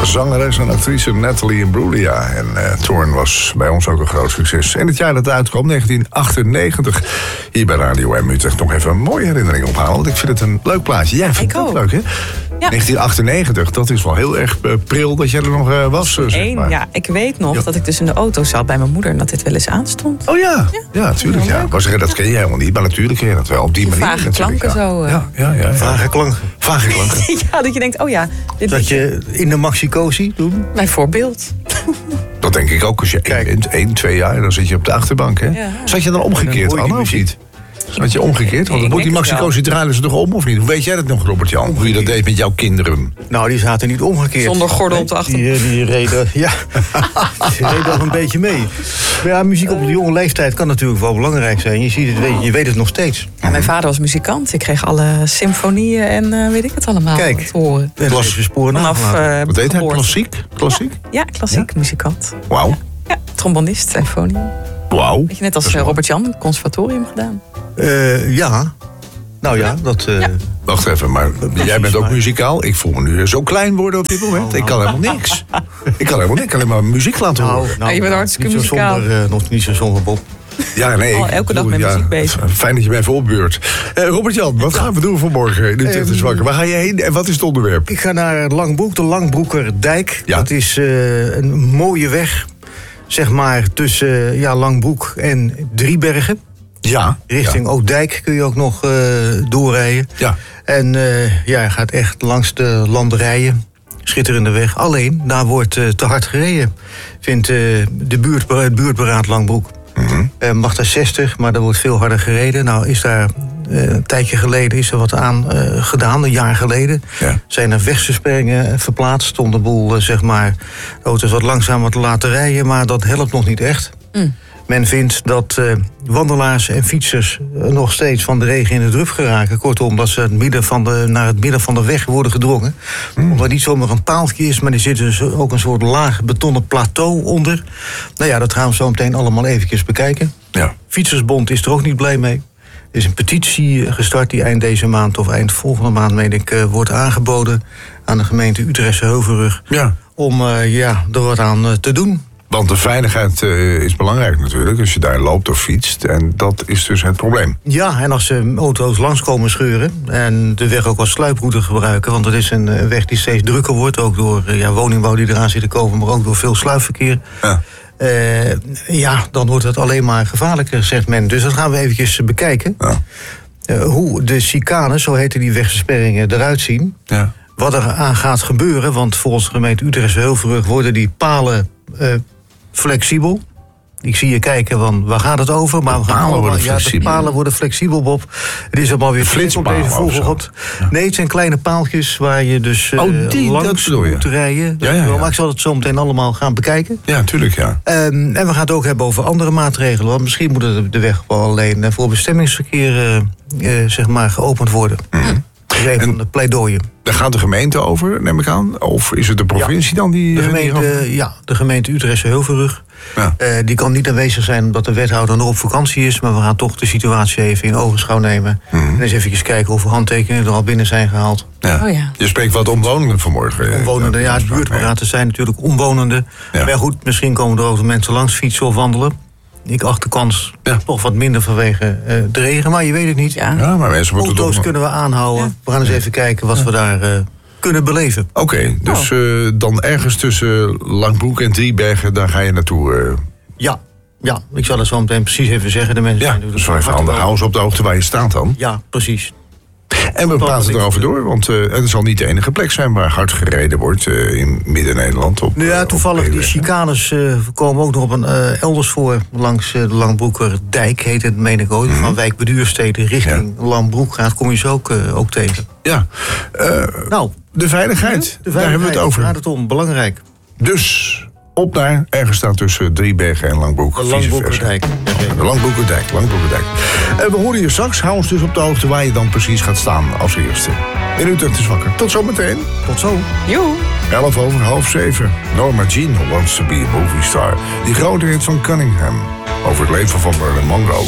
zangeres en actrice Nathalie Imbruglia. En Thorn was bij ons ook een groot succes. En het jaar dat het uitkwam, 1998, hier bij Radio M Utrecht, nog even een mooie herinnering ophalen. Want ik vind het een leuk plaatje. Jij vindt het ook leuk, hè? Ja. 1998, dat is wel heel erg pril dat jij er nog was. Zeg maar. Ja, ik weet nog dat ik dus in de auto zat bij mijn moeder en dat dit wel eens aanstond. Oh ja, natuurlijk. Ja. Dat ken je helemaal niet, maar natuurlijk ken je dat wel op die manier. Vage klanken zo. Ja. Vage klanken. Ja, dat je denkt, oh ja. Dat je in de Maxicosi doen? Bijvoorbeeld. Dat denk ik ook als je 1-2 jaar, dan zit je op de achterbank. Hè? Ja. Zat je dan omgekeerd, Anne, of niet? Zat je omgekeerd? Want moet die Maxicosi draaien ze toch om, of niet? Hoe weet jij dat nog, Robert-Jan? Hoe je dat deed met jouw kinderen? Nou, die zaten niet omgekeerd. Zonder gordel op de achterbank. Die reden, die reden nog een beetje mee. Maar ja, muziek op de jonge leeftijd kan natuurlijk wel belangrijk zijn. Je ziet het, je weet het nog steeds. Ja, mijn vader was muzikant. Ik kreeg alle symfonieën en weet ik het allemaal te horen. Klassische sporen wat deed hij? Klassiek? Ja, klassiek muzikant. Wauw. Ja, trombonist, symfonie. Wauw. Weet je, net als Robert-Jan, het conservatorium gedaan. Ja. Nou ja, dat... Wacht even, maar jij bent ook muzikaal. Ik voel me nu zo klein worden op dit moment. Ik kan helemaal niks. Ik kan alleen maar muziek laten horen. Nou, je bent hartstikke muzikaal. Nog niet zo zonder Bob. Ja, nee. Elke dag met muziek bezig. Fijn dat je mij even opbeurt. Robert-Jan, wat gaan we doen vanmorgen in Utrecht is Wakker? Waar ga je heen en wat is het onderwerp? Ik ga naar Langbroek, de Langbroekerdijk. Ja. Dat is een mooie weg, zeg maar, tussen Langbroek en Driebergen. Ja. Richting Oudijk kun je ook nog doorrijden. Ja. En je gaat echt langs de landerijen. Schitterende weg. Alleen, daar wordt te hard gereden. Vindt het buurtberaad Langbroek. Mag daar 60, maar er wordt veel harder gereden. Nou, is daar een tijdje geleden is er wat aan gedaan, een jaar geleden. Ja. Zijn er wegversperringen verplaatst om de boel, zeg maar, de auto's wat langzamer te laten rijden. Maar dat helpt nog niet echt. Men vindt dat wandelaars en fietsers nog steeds van de regen in de drup geraken. Kortom, dat ze naar het midden van de weg worden gedrongen. Omdat niet zomaar een paaltje is, maar er zit dus ook een soort laag betonnen plateau onder. Nou ja, dat gaan we zo meteen allemaal eventjes bekijken. Ja. Fietsersbond is er ook niet blij mee. Er is een petitie gestart die eind deze maand of eind volgende maand, meen ik, wordt aangeboden aan de gemeente Utrechtse Heuvelrug. Ja. Om er wat aan te doen. Want de veiligheid is belangrijk natuurlijk, als je daar loopt of fietst. En dat is dus het probleem. Ja, en als auto's langskomen scheuren en de weg ook als sluiproute gebruiken, want het is een weg die steeds drukker wordt, ook door woningbouw die eraan zit te komen, maar ook door veel sluipverkeer. Ja. Dan wordt het alleen maar gevaarlijker, zegt men. Dus dat gaan we eventjes bekijken. Ja. Hoe de chicanes, zo heten die wegversperringen, eruit zien. Ja. Wat er aan gaat gebeuren, want volgens de gemeente Utrechtse Heuvelrug worden die palen flexibel. Ik zie je kijken van, waar gaat het over? Maar de palen worden flexibel, Bob. Het is allemaal weer flits op deze vroegochtend. Ja. Nee, het zijn kleine paaltjes waar je dus langs moet rijden. Maar ik zal het zo meteen allemaal gaan bekijken. Ja, natuurlijk, ja. En we gaan het ook hebben over andere maatregelen. Want misschien moet de weg wel alleen voor bestemmingsverkeer zeg maar geopend worden. Dat is een van de pleidooien. Daar gaat de gemeente over, neem ik aan? Of is het de provincie dan die... De gemeente Utrechtse Heuvelrug. Ja. Die kan niet aanwezig zijn omdat de wethouder nog op vakantie is. Maar we gaan toch de situatie even in ogenschouw nemen. En eens even kijken hoeveel handtekeningen er al binnen zijn gehaald. Ja. Oh ja. Je spreekt wat omwonenden vanmorgen. Omwonenden, het buurtberaad zijn natuurlijk omwonenden. Ja. Maar goed, misschien komen er ook mensen langs fietsen of wandelen. Ik acht de kans toch wat minder vanwege de regen, maar je weet het niet. Ja, maar mensen moeten auto's kunnen we aanhouden. Ja. We gaan eens even kijken wat we daar kunnen beleven. Oké, dus dan ergens tussen Langbroek en Driebergen, daar ga je naartoe. Ja, ik zal het zo meteen precies even zeggen. De mensen dus even handig, hou eens op de hoogte waar je staat dan. Ja, precies. En we praten erover door, want het zal niet de enige plek zijn waar hard gereden wordt in Midden-Nederland. Toevallig die chicanes komen ook nog op een elders voor langs de Langbroekerdijk, heet het, meen ik ook. Van Wijk Beduurstede richting Langbroek gaat, kom je ze ook tegen. Ja, de veiligheid, daar hebben we het over. Daar gaat het om, belangrijk. Dus op naar ergens staan tussen Driebergen en Langbroek. De Langbroekerdijk. De Langbroekerdijk. We horen je straks. Hou ons dus op de hoogte waar je dan precies gaat staan als eerste. In Utrecht is Wakker. Tot zometeen. Tot zo. Joe. 6:11. Norma Jean wants to be a movie star. Die grote hit van Cunningham. Over het leven van Marilyn Monroe.